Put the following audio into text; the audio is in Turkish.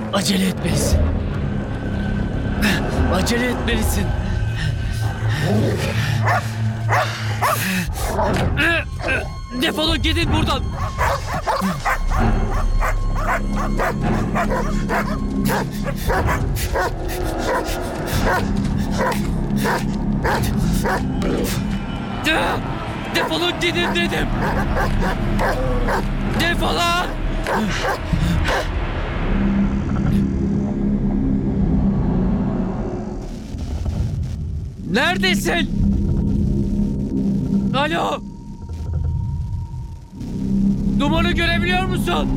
Acele etmelisin. Acele etmelisin. Defolun gidin buradan. Defolun gidin dedim. Defolun. Neredesin? Alo. Dumanı görebiliyor musun?